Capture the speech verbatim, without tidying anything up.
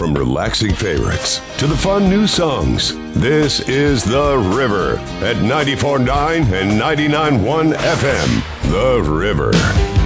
From relaxing favorites to the fun new songs, this is The River at ninety-four point nine and ninety-nine point one F M. The River.